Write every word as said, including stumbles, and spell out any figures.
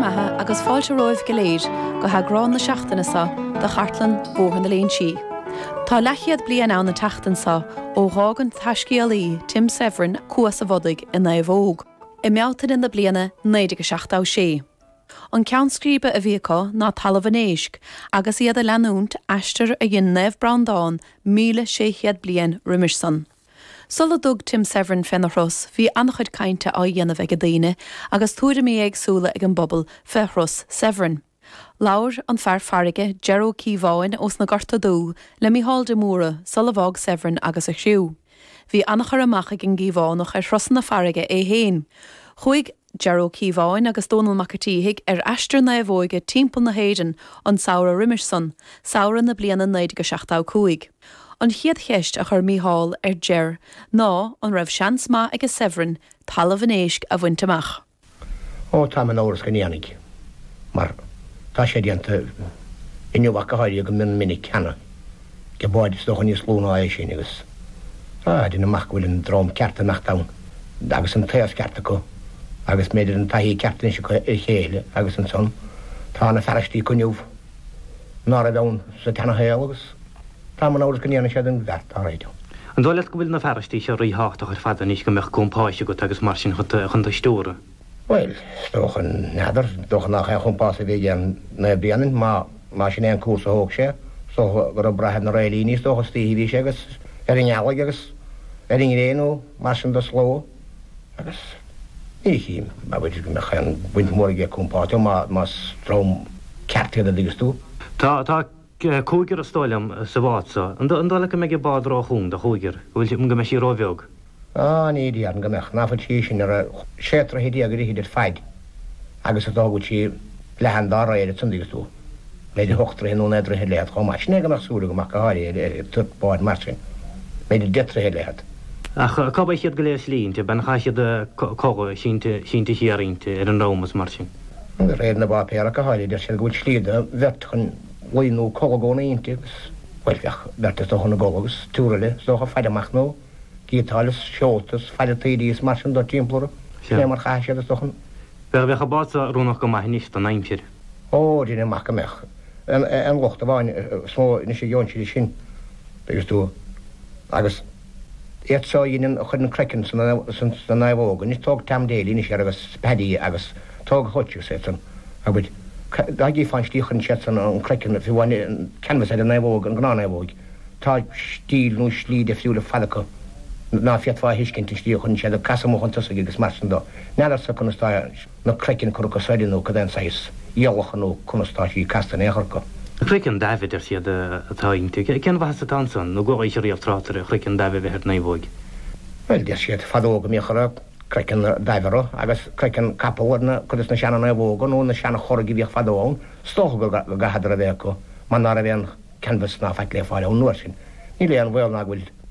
maithe agus fáilte roimh go léir go thagrán na seachtainna sa de chartlan bóthain na léon si. Tá lechiad blian ann na teachtain sa ó rágan taiscialaí Tim Severin cuas a bhodaigh in na bhóg. I meawtain in na bliana néidir go seachtá sé. An ceann scríbe a bhíá ná talamh an éisc, agus iad a leanúnt eistir a gin neh brandáin míle séchiad blian rimirsan. Sulla dug Tim Severin fenarros, hí annachchuid cainte á dhéanamh ag a daine, agus túra mí ag súla ag an bobbal fethros Severin. Laur an fear farige Geró Cíháin os na garta dú le Mícheál de Móra sulla bhág Severin agus a siú. Bhí annachar amach ag an gíháinach ar thros na farige é héin. Chuig Geró Cíháin agus Donal McAteaigh ar eistir na bhóige timppla na héidir an saora rimirsan, saora na bliana néid go seachtá cuaig. An chiad cheist a chur Mícheál ar Ger, ná an raibh seans má agus Severin talamh an éisc a bhainteach. Ó tá an óras go níananig, mar tá sé dianta inniuhacha háirí go min minic cheana, go báid is dochan níos lúna é sin agus. Tá dina mach bhfuil an drám cearta nachtán, agus an taos cearta go, agus méidir an taí ceartain se i chéile agus an son, tá na feristí coniuh, ná a dán sa tena héal agus. Tá an óras go níana sé an bhert á réidir. An dóile go bhfuil na feristí se ríthacht ar fada níos go meach compáise go agus mar sin chun do stóra. Well, stochan nádar, stochan nach é chumpása bhí an na blianin, má má sin éon cúsa hóg sé, so gur bratheb na réilíní stochas tíhí sé agus ar an eala agus ar an réanú mar sin do sló agus ní hí, má bhfuil go meach an buint mór ag compáte má má stróm ceartad a digus tú. Tá tá cúigear a stáilm sa bhása, an dóile go méid bád rá chun de chúigear, bhfuil go me sí róbheog. Á ní dí an go meach, náfuil sí sin ar a sétra hidí a ríhidir feid, agus a dágúil sí lehan dá éidir tundigus tú. Méidir hochtra hinú nedra hid lehat chomá, sin go meach súla go meach a háirí tut báid marsin. Méidir detra hid lehat. Ach, cabba chiad go léis línte, ben chaisiad cóga sínte chéarínte ar an rámas marsin. Réad na bá péra a háirí, der sé gúil slíide, vert chun leonú cógóna ínte, agus bhilfeach vert is dochna gógus, túrale, socha feidamach nó, gítálas, seótas, feidataídíos marsin do tímplóra, sé mar chaisiad is dochan. Bheith bheith a bása rúnach go maith níos an aimsir. Ó, dine mach go meach. An locht a bháin smó ní sé jónsí sin, begus tú, agus éad sá íon chud an crecin san naibhóga, ní tóg tam déilí ní sé agus pedí agus tóg hoitiú sé san, a bud Dagi fan stíchan setsan an crecin fi bhain canvas ar an naibhóg an gná naibhóg, tá stíl nó slíd a fiúla fadacha, ná fiatfá hiiscin stíochan sé a casamóchan tusa agus marsan dó. Neadar sa chunastá na crecin chu go sredinú go den sais iolachanú chunastá sí castan écharcha. Chlicin David ar siad atáinte, cén bhas a tansan, nó go éis riamh trátar a chlicin David bheith naibhóg? Well, déir siad fadóga míochara crecin Davero, agus crecin capalna chudis na seanna naibhóga, nó na seanna chorgi bhíoch fadóin, stócha go gahadar a bheith go, man ná a bhéan canvas ná feit le fáil ón nuair sin. Ní léon bhil ná bhfuil